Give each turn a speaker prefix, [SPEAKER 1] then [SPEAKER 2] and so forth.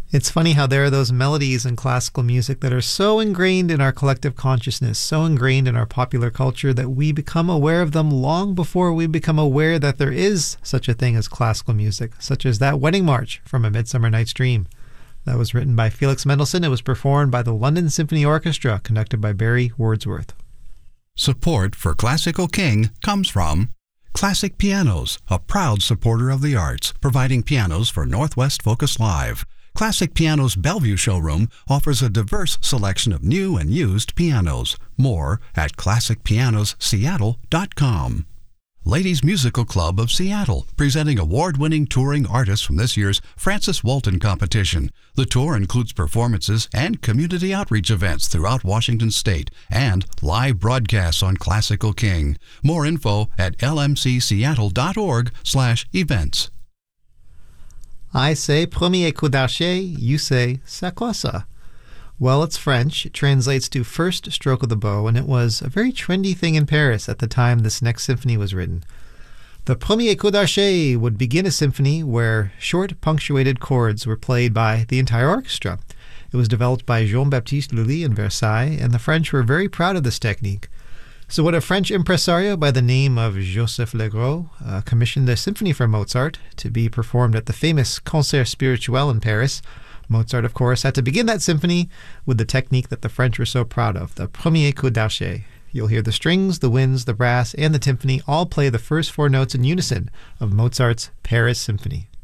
[SPEAKER 1] It's funny how there are those melodies in classical music that are so ingrained in our collective consciousness, so ingrained in our popular culture that we become aware of them long before we become aware that there is such a thing as classical music, such as that wedding march from A Midsummer Night's Dream. That was written by Felix Mendelssohn. It was performed by the London Symphony Orchestra, conducted by Barry Wordsworth.
[SPEAKER 2] Support for Classical King comes from Classic Pianos, a proud supporter of the arts, providing pianos for Northwest Focus Live. Classic Pianos Bellevue showroom offers a diverse selection of new and used pianos. More at classicpianosseattle.com. Ladies Musical Club of Seattle, presenting award-winning touring artists from this year's Francis Walton competition. The tour includes performances and community outreach events throughout Washington State and live broadcasts on Classical King. More info at lmcseattle.org/events.
[SPEAKER 1] I say premier coup d'archet, you say c'est quoi ça? Well, it's French. It translates to first stroke of the bow, and it was a very trendy thing in Paris at the time this next symphony was written. The premier coup d'archet would begin a symphony where short punctuated chords were played by the entire orchestra. It was developed by Jean-Baptiste Lully in Versailles, and the French were very proud of this technique. So when a French impresario by the name of Joseph Legros commissioned a symphony for Mozart to be performed at the famous Concert Spirituel in Paris, Mozart, of course, had to begin that symphony with the technique that the French were so proud of, the premier coup d'archet. You'll hear the strings, the winds, the brass, and the timpani all play the first four notes in unison of Mozart's Paris Symphony.